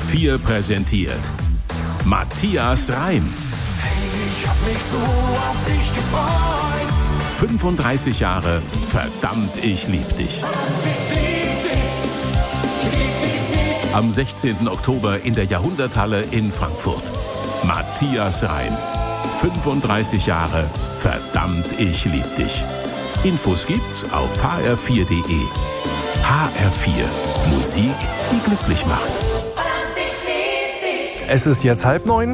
HR4 präsentiert Matthias Reim. Hey, ich hab mich so auf dich gefreut. 35 Jahre, verdammt, ich lieb dich. Am 16. Oktober in der Jahrhunderthalle in Frankfurt. Matthias Reim. 35 Jahre, verdammt, ich lieb dich. Infos gibt's auf hr4.de. HR4. Musik, die glücklich macht. Es ist jetzt 8:30.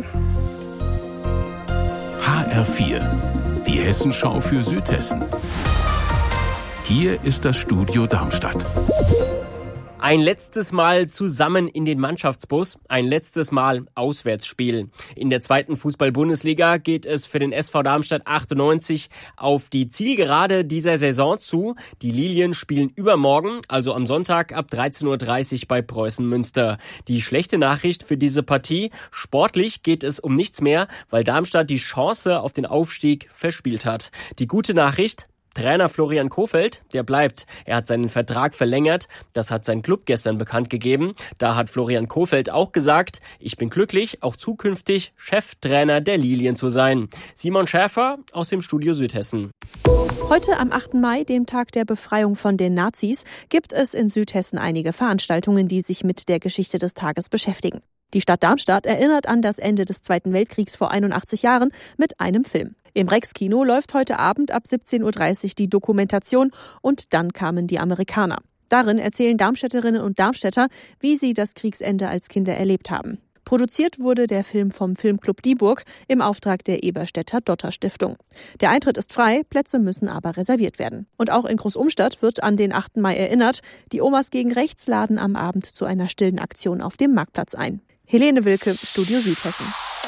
HR4. Die Hessenschau für Südhessen. Hier ist das Studio Darmstadt. Ein letztes Mal zusammen in den Mannschaftsbus, ein letztes Mal Auswärtsspiel. In der 2. Fußball-Bundesliga geht es für den SV Darmstadt 98 auf die Zielgerade dieser Saison zu. Die Lilien spielen übermorgen, also am Sonntag ab 13:30 Uhr bei Preußen Münster. Die schlechte Nachricht für diese Partie: sportlich geht es um nichts mehr, weil Darmstadt die Chance auf den Aufstieg verspielt hat. Die gute Nachricht: Trainer Florian Kohfeldt, der bleibt. Er hat seinen Vertrag verlängert. Das hat sein Club gestern bekannt gegeben. Da hat Florian Kohfeldt auch gesagt: Ich bin glücklich, auch zukünftig Cheftrainer der Lilien zu sein. Simon Schäfer aus dem Studio Südhessen. Heute am 8. Mai, dem Tag der Befreiung von den Nazis, gibt es in Südhessen einige Veranstaltungen, die sich mit der Geschichte des Tages beschäftigen. Die Stadt Darmstadt erinnert an das Ende des Zweiten Weltkriegs vor 81 Jahren mit einem Film. Im Rex-Kino läuft heute Abend ab 17:30 Uhr die Dokumentation Und dann kamen die Amerikaner. Darin erzählen Darmstädterinnen und Darmstädter, wie sie das Kriegsende als Kinder erlebt haben. Produziert wurde der Film vom Filmclub Dieburg im Auftrag der Eberstädter Dotter Stiftung. Der Eintritt ist frei, Plätze müssen aber reserviert werden. Und auch in Großumstadt wird an den 8. Mai erinnert. Die Omas gegen Rechts laden am Abend zu einer stillen Aktion auf dem Marktplatz ein. Helene Wilke, Studio Südhessen.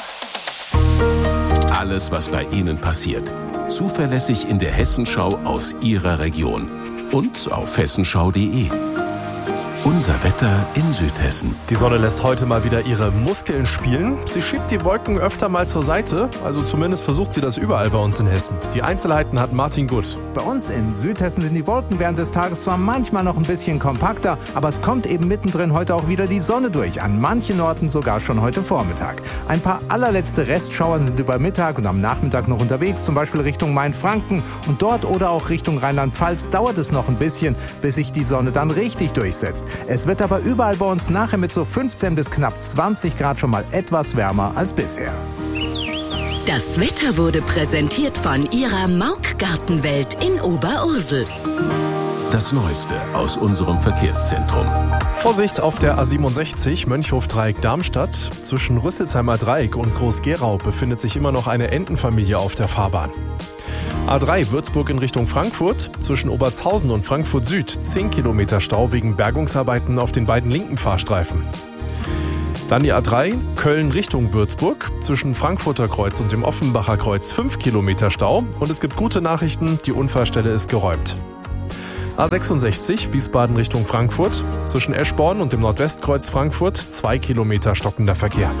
Alles, was bei Ihnen passiert. Zuverlässig in der Hessenschau aus Ihrer Region. Und auf hessenschau.de. Unser Wetter in Südhessen. Die Sonne lässt heute mal wieder ihre Muskeln spielen. Sie schiebt die Wolken öfter mal zur Seite. Also zumindest versucht sie das überall bei uns in Hessen. Die Einzelheiten hat Martin Gutt. Bei uns in Südhessen sind die Wolken während des Tages zwar manchmal noch ein bisschen kompakter, aber es kommt eben mittendrin heute auch wieder die Sonne durch. An manchen Orten sogar schon heute Vormittag. Ein paar allerletzte Restschauer sind über Mittag und am Nachmittag noch unterwegs, zum Beispiel Richtung Mainfranken. Und dort oder auch Richtung Rheinland-Pfalz dauert es noch ein bisschen, bis sich die Sonne dann richtig durchsetzt. Es wird aber überall bei uns nachher mit so 15 bis knapp 20 Grad schon mal etwas wärmer als bisher. Das Wetter wurde präsentiert von Ihrer Mauk-Gartenwelt in Oberursel. Das Neueste aus unserem Verkehrszentrum. Vorsicht auf der A67 Mönchhof-Dreieck Darmstadt. Zwischen Rüsselsheimer Dreieck und Groß-Gerau befindet sich immer noch eine Entenfamilie auf der Fahrbahn. A3 Würzburg in Richtung Frankfurt. Zwischen Obertshausen und Frankfurt Süd 10 Kilometer Stau wegen Bergungsarbeiten auf den beiden linken Fahrstreifen. Dann die A3 Köln Richtung Würzburg. Zwischen Frankfurter Kreuz und dem Offenbacher Kreuz 5 Kilometer Stau. Und es gibt gute Nachrichten, die Unfallstelle ist geräumt. A66 Wiesbaden Richtung Frankfurt. Zwischen Eschborn und dem Nordwestkreuz Frankfurt 2 Kilometer stockender Verkehr.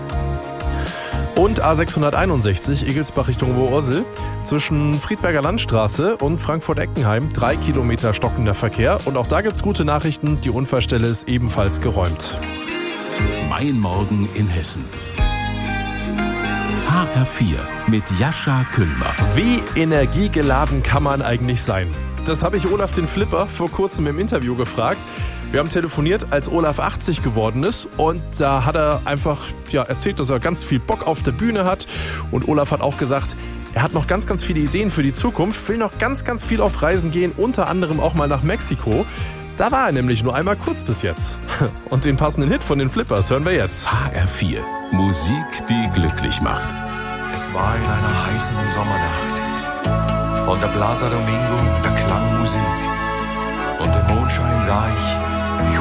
Und A661 Egelsbach Richtung Oberursel. Zwischen Friedberger Landstraße und Frankfurt-Eckenheim 3 Kilometer stockender Verkehr. Und auch da gibt's gute Nachrichten, die Unfallstelle ist ebenfalls geräumt. Mein Morgen in Hessen. HR4 mit Jascha Küllmer. Wie energiegeladen kann man eigentlich sein? Das habe ich Olaf den Flipper vor kurzem im Interview gefragt. Wir haben telefoniert, als Olaf 80 geworden ist, und da hat er einfach erzählt, dass er ganz viel Bock auf der Bühne hat. Und Olaf hat auch gesagt, er hat noch ganz, ganz viele Ideen für die Zukunft, will noch ganz, ganz viel auf Reisen gehen, unter anderem auch mal nach Mexiko. Da war er nämlich nur einmal kurz bis jetzt. Und den passenden Hit von den Flippers hören wir jetzt. HR4. Musik, die glücklich macht. Es war in einer heißen Sommernacht. Von der Plaza Domingo, da klang Musik. Und im Mondschein sah ich